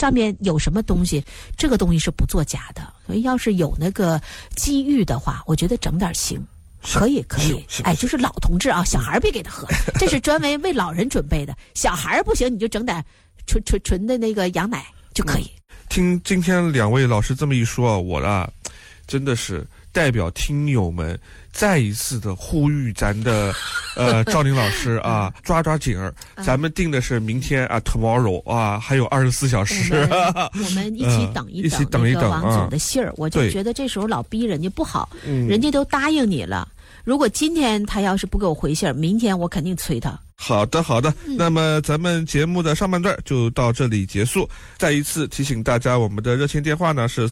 上面有什么东西，这个东西是不作假的。所以要是有那个机遇的话，我觉得整点行。可以，哎，就是老同志啊，小孩别给他喝，这是专门为老人准备的。小孩不行，你就整点纯的那个羊奶就可以。 听今天两位老师这么一说，我啊，真的是代表听友们再一次的呼吁咱的赵宁老师啊，抓紧儿，咱们定的是明天啊 tomorrow 啊，还有24小时， 我们一起等一等王总的信儿。我就觉得这时候老逼人家不好，人家都答应你了。如果今天他要是不给我回信儿，明天我肯定催他。 好的，那么咱们节目的上半段就到这里结束。再一次提醒大家，我们的热线电话呢是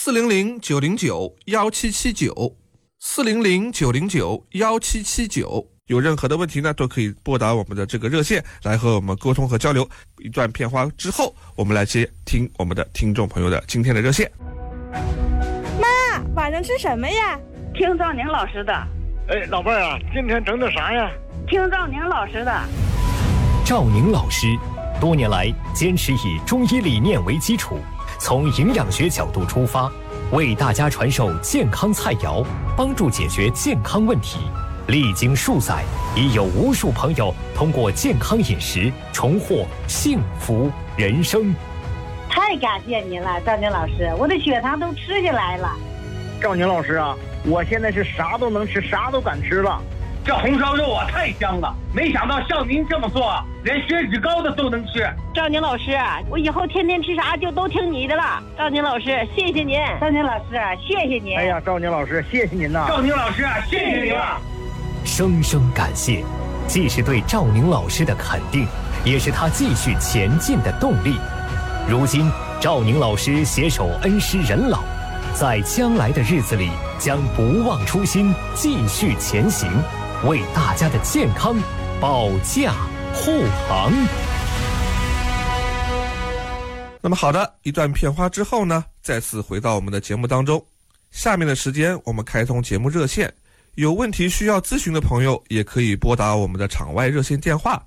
400-909-1779，400-909-1779，有任何的问题呢都可以拨打我们的这个热线来和我们沟通和交流。一段片花之后，我们来接听我们的听众朋友的今天的热线。 妈，晚上吃什么呀？ 听赵宁老师的。 哎，老伴儿啊，今天整的啥呀？ 听赵宁老师的。 赵宁老师多年来坚持以中医理念为基础，从营养学角度出发，为大家传授健康菜肴，帮助解决健康问题。历经数载，已有无数朋友通过健康饮食重获幸福人生。 太感谢您了，赵宁老师，我的血糖都吃下来了。 赵宁老师啊，我现在是啥都能吃，啥都敢吃了。 这红烧肉啊太香了，没想到像您这么做，连血脂高的都能吃。 赵宁老师，我以后天天吃啥就都听你的了。赵宁老师，谢谢您。赵宁老师，谢谢您。 哎呀，赵宁老师，谢谢您呐。 赵宁老师，谢谢您了。 声声感谢，既是对赵宁老师的肯定，也是他继续前进的动力。如今，赵宁老师携手恩施人老，在将来的日子里将不忘初心，继续前行，为大家的健康保驾护航。 那么好的，一段片花之后呢，再次回到我们的节目当中。下面的时间我们开通节目热线，有问题需要咨询的朋友也可以拨打我们的场外热线电话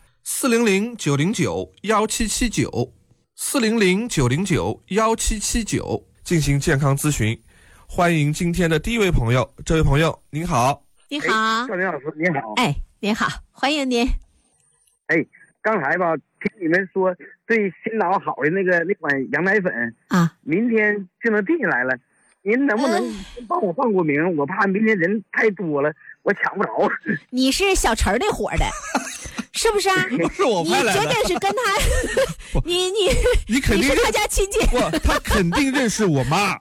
400-909-1779，400-909-1779进行健康咨询。欢迎今天的第一位朋友，这位朋友您好。 你好， 赵宁老师您好。 哎，您好，欢迎您。 哎，刚才吧听你们说对心脑好的那款羊奶粉啊， 明天就能订下来了，您能不能帮我报个名？我怕明天人太多了，我抢不着。 你是小陈那伙的，是不是啊？ 不是我派来的， 你绝对是跟他，你肯定是他家亲戚。 他肯定认识我妈。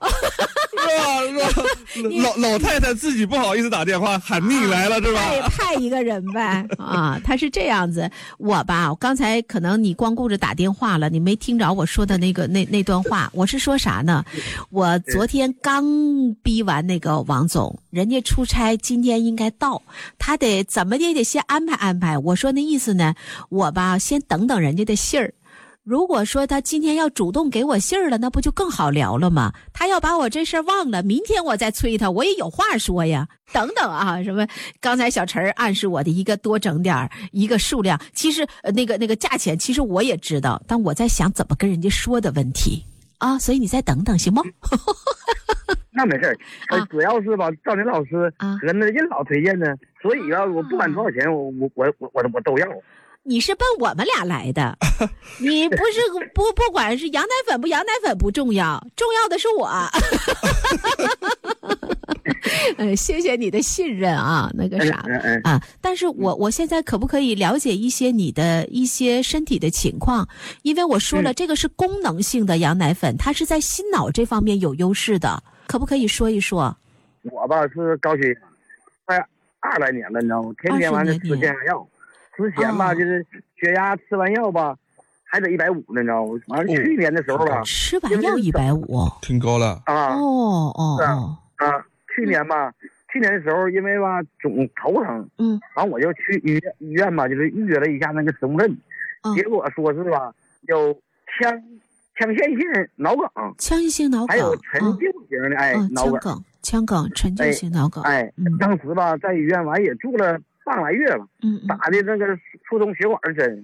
老太太自己不好意思打电话喊你来了，是吧？ 派一个人呗啊，他是这样子。我刚才可能你光顾着打电话了，你没听着我说的那段话。我是说啥呢？我昨天刚逼完那个王总，人家出差今天应该到，他得怎么也得先安排。我说那意思呢，我先等等人家的信儿。如果说他今天要主动给我信儿了，那不就更好聊了吗？他要把我这事儿忘了，明天我再催他，我也有话说呀。等等啊，什么？刚才小陈暗示我的一个多整点一个数量，其实那个价钱，其实我也知道，但我在想怎么跟人家说的问题啊。所以你再等等行吗？ 那没事儿，主要是吧，赵宁老师和那任老推荐的，所以啊，我不管多少钱，我都要。 你是奔我们俩来的，你不是不管是羊奶粉不羊奶粉不重要，重要的是我。谢谢你的信任啊，那个啥啊，但是我现在可不可以了解一些你的一些身体的情况？因为我说了，这个是功能性的羊奶粉，它是在心脑这方面有优势的，可不可以说一说？ 我吧是高血压，快20来年了，你知道吗？天天完了吃降压药。之前吧，就是血压吃完药吧，还得150呢，你知道吗？完了去年的时候吧， 吃完药150， 挺高了啊！去年的时候，因为吧总头疼，完我就去医院吧，就是预约了一下那个磁共振，结果说是吧有腔腺性脑梗， 腔腺性脑梗， 还有陈旧型的脑梗， 腔梗陈旧型脑梗， 当时吧在医院完也住了半个来月了，打的那个疏通血管针，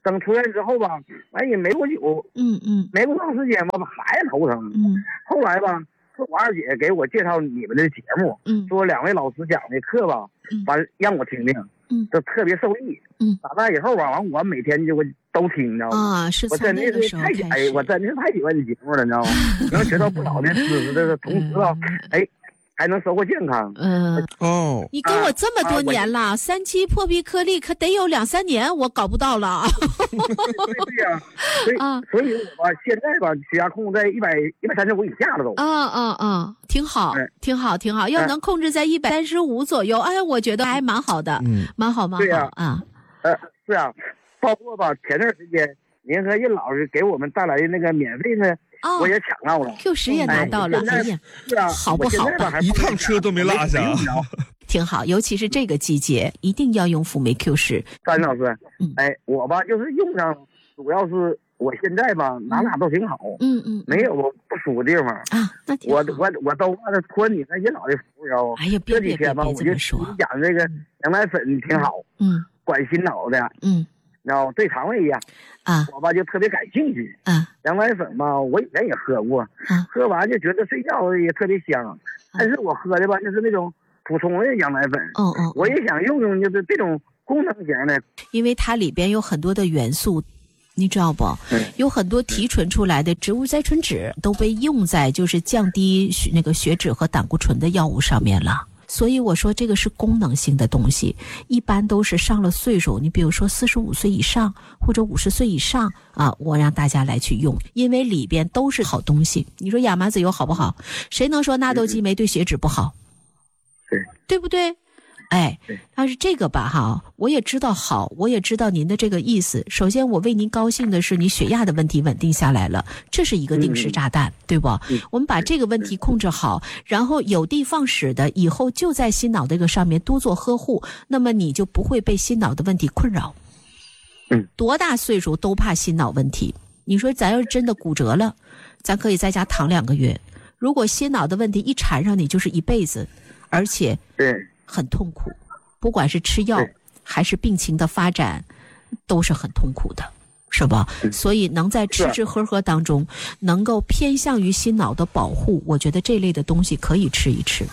等出院之后吧，完也没多久，没多长时间吧，还是头疼。后来吧，是我二姐给我介绍你们的节目，说2位老师讲的课吧，完让我听听，就特别受益。长大以后吧，完我每天就都听，你知道吗？ 是我真的是我真的是太喜欢你节目了，你知道吗？能学到不少的知识的同时吧，还能收获健康。 你跟我这么多年了，3期破壁颗粒可得有2-3年，我搞不到了。 对呀，所以我吧现在吧血压控制在135以下了都。 挺好，挺好，挺好。要能控制在135左右，我觉得还蛮好的，蛮好。 对呀，是啊，包括吧前段时间您和任老师给我们带来的那个免费的。我也抢到了 ，Q10也拿到了， 是啊， 好不好吧？ 一趟车都没落下， 挺好。尤其是这个季节，一定要用辅酶 Q10。 张老师，我吧就是用上，主要是我现在吧哪都挺好，没有不舒服的地方啊。那挺好。 我都托你和任老的福，知道不？这几天吧，我就你讲这个羊奶粉挺好，管心脑的，然后对肠胃呀，我吧就特别感兴趣。羊奶粉吧，我以前也喝过，喝完就觉得睡觉也特别香。但是我喝的吧就是那种普通的羊奶粉。我也想用就是这种功能型的， 因为它里边有很多的元素。你知道不？有很多提纯出来的植物甾醇酯都被用在就是降低那个血脂和胆固醇的药物上面了。所以我说这个是功能性的东西，一般都是上了岁数，你比如说45岁以上或者50岁以上我让大家来去用，因为里边都是好东西。你说亚麻籽油好不好？谁能说纳豆激酶对血脂不好？对不对？但是这个吧我也知道好，我也知道您的这个意思。首先我为您高兴的是你血压的问题稳定下来了，这是一个定时炸弹，对不？我们把这个问题控制好，然后有的放矢的，以后就在心脑这个上面多做呵护，那么你就不会被心脑的问题困扰。多大岁数都怕心脑问题。你说咱要是真的骨折了，咱可以在家躺2个月。如果心脑的问题一缠上你，就是一辈子，而且很痛苦，不管是吃药还是病情的发展，都是很痛苦的，是吧？所以能在吃吃喝喝当中，能够偏向于心脑的保护，我觉得这类的东西可以吃一吃。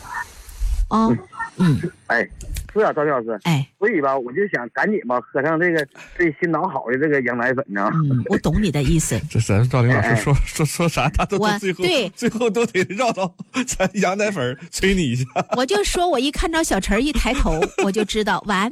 是啊，赵老师，所以吧，我就想赶紧吧喝上这个对心脑好的这个羊奶粉呢。 我懂你的意思。 这咱赵玲老师说啥，他都最后都得绕到咱羊奶粉催你一下。 我就说我一看到小陈一抬头，我就知道完。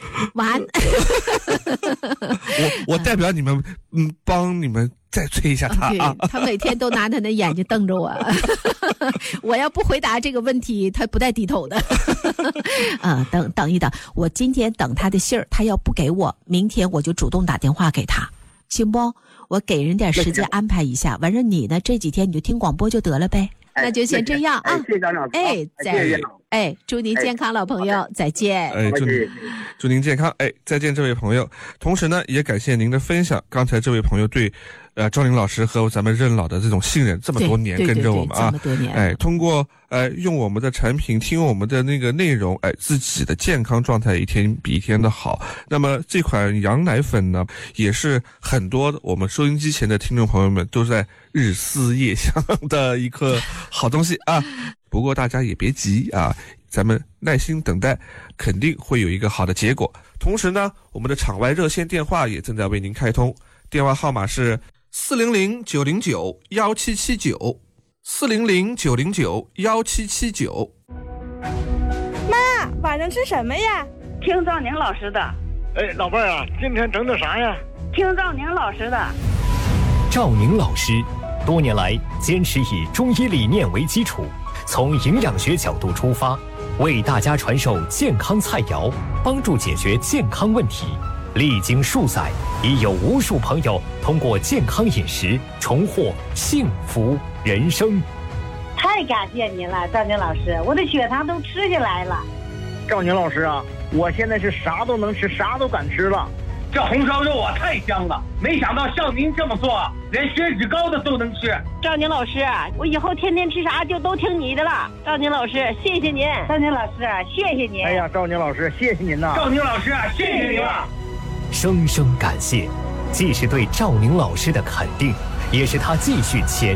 我代表你们，帮你们再催一下他啊。 他每天都拿他的眼睛瞪着我，我要不回答这个问题，他不带低头的。等一等，我今天等他的信儿，他要不给我，明天我就主动打电话给他，行不？我给人点时间安排一下，完事你呢这几天你就听广播就得了呗。那就先这样啊！ 谢谢张老师。 祝您健康，老朋友，再见。 祝您健康，再见，这位朋友。同时呢，也感谢您的分享。刚才这位朋友对赵玲老师和咱们任老的这种信任，这么多年跟着我们啊， 这么多年， 通过用我们的产品，听我们的那个内容，自己的健康状态一天比一天的好。那么这款羊奶粉呢，也是很多我们收音机前的听众朋友们都在日思夜想的一个好东西啊。不过大家也别急啊，咱们耐心等待，肯定会有一个好的结果。同时呢，我们的场外热线电话也正在为您开通，电话号码是400-909-1779 400-909-1779。 妈，晚上吃什么呀？ 听赵宁老师的。 老伴儿啊，今天整的啥呀？ 听赵宁老师的。 赵宁老师多年来坚持以中医理念为基础，从营养学角度出发，为大家传授健康菜肴，帮助解决健康问题。历经数载，已有无数朋友通过健康饮食重获幸福人生。 太感谢您了，赵宁老师，我的血糖都吃下来了。 赵宁老师啊，我现在是啥都能吃，啥都敢吃了。 这红烧肉啊太香了，没想到像您这么做，连血脂高的都能吃。 赵宁老师，我以后天天吃啥就都听你的了。赵宁老师，谢谢您。赵宁老师，谢谢您。 哎呀，赵宁老师，谢谢您呐。 赵宁老师，谢谢您了。 生生感谢既是对赵宁老师的肯定，也是他继续前